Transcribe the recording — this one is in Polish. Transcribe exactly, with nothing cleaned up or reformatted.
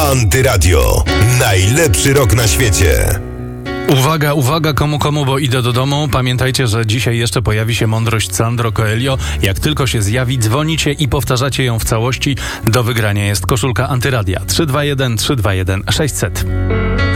Antyradio. Najlepszy rok na świecie. Uwaga, uwaga, komu komu, bo idę do domu. Pamiętajcie, że dzisiaj jeszcze pojawi się mądrość Sandro Coelho. Jak tylko się zjawi, dzwonicie i powtarzacie ją w całości. Do wygrania jest koszulka Antyradia. trzy dwa jeden trzy dwa jeden sześćset.